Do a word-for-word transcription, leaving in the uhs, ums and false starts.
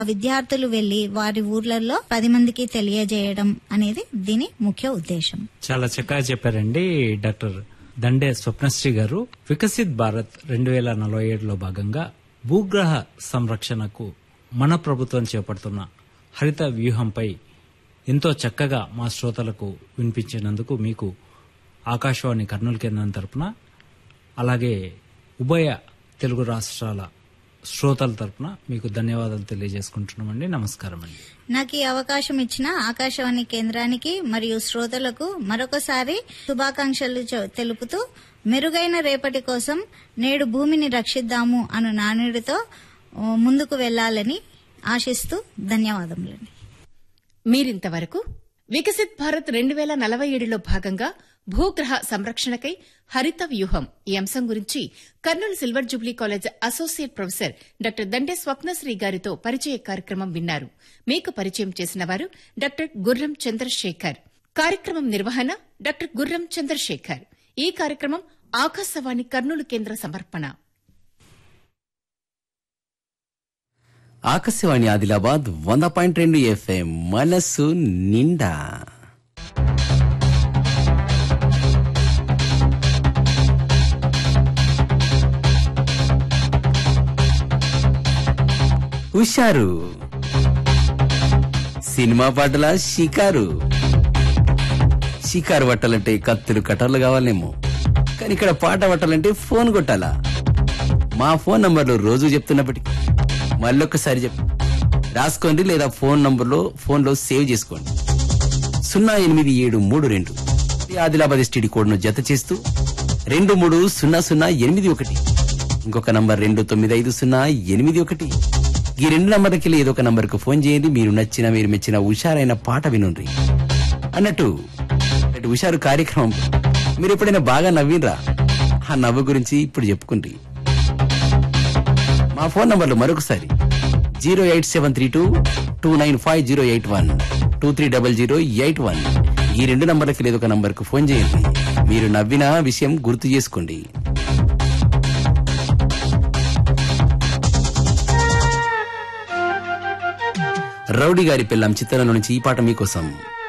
విద్యార్థులు వెళ్లి వారి ఊర్లలో పది మందికి తెలియజేయడం అనేది దీని ముఖ్య ఉద్దేశం. చాలా చక్కగా చెప్పారండి డాక్టర్ దండే స్వప్నశ్రీ గారు. వికసిత్ భారత్ రెండు వేల నలభై ఏడులో భాగంగా భూగ్రహ సంరక్షణకు మన ప్రభుత్వం చేపడుతున్న హరిత వ్యూహంపై ఎంతో చక్కగా మా శ్రోతలకు వినిపించినందుకు మీకు ఆకాశవాణి కర్నూలు కేంద్రం తరపున, అలాగే ఉభయ తెలుగు రాష్ట్రాల శ్రోతల తరపున మీకు ధన్యవాదాలు తెలియజేసుకుంటున్నామండి. నమస్కారం అండి. నాకు ఈ అవకాశం ఇచ్చిన ఆకాశవాణి కేంద్రానికి మరియు శ్రోతలకు మరొకసారి శుభాకాంక్షలు తెలుపుతూ, మెరుగైన రేపటి కోసం నేడు భూమిని రక్షిద్దాము అను నానుడితో ముందుకు వెళ్లాలని ఆశిస్తూ ధన్యవాదములండి. మీరింతవరకు వికసిత్ భారత్ రెండు వేల నలభై ఏడులో భాగంగా భూగ్రహ సంరక్షణకై హరిత వ్యూహం ఈ అంశం గురించి Kurnool silver Jubilee college associate professor doctor Dande Swapnasri గారితో పరిచయ కార్యక్రమం విన్నారు. మీకు పరిచయం చేసిన వారు డాక్టర్ గుర్రం చంద్రశేఖర్. కార్యక్రమం నిర్వహణ డాక్టర్ గుర్రం చంద్రశేఖర్. ఈ కార్యక్రమం ఆకాశవాణి కర్నూలు కేంద్ర సమర్పణ. ఆకాశవాణి ఆదిలాబాద్ వంద పాయింట్ రెండు ఎఫ్ఎం మనసు నిండా. హుషారు సినిమా పాటల షికారు. షికారు పట్టాలంటే కత్తులు కటర్లు కావాలేమో, కానీ ఇక్కడ పాట పట్టాలంటే ఫోన్ కొట్టాలా. మా ఫోన్ నంబర్లు రోజు చెప్తున్నప్పటికీ మళ్ళొక్కసారి చెప్పు రాసుకోండి, లేదా ఫోన్ నంబర్లో ఫోన్ లో సేవ్ చేసుకోండి. సున్నా ఎనిమిది ఏడు మూడు రెండు ఆదిలాబాద్ ఎస్టీడీ కోడ్ ను జత చేస్తూ రెండు మూడు సున్నా సున్నా ఎనిమిది ఒకటి, ఇంకొక నంబర్ రెండు తొమ్మిది ఐదు సున్నా ఎనిమిది ఒకటి. ఈ రెండు నంబర్లకి ఏదో ఒక నంబర్ కు ఫోన్ చేయండి. మీరు నచ్చిన మీరు మెచ్చిన హుషారైన పాట వినుండ్రి. అన్నట్టు హుషారు కార్యక్రమం మీరు ఎప్పుడైనా బాగా నవ్వినరా? ఆ నవ్వు గురించి ఇప్పుడు చెప్పుకుండ్రి. మా ఫోన్ నంబర్లు మరొకసారి zero eight seven three two two nine five zero eight one two three double zero eight one. ఈ రెండు నంబర్లకి లేదొక నంబర్ కు ఫోన్ చేయండి. మీరు నవ్విన విషయం గుర్తు చేసుకోండి. రౌడీ గారి పిల్లం చిత్రంలో నుంచి ఈ పాట మీకోసం.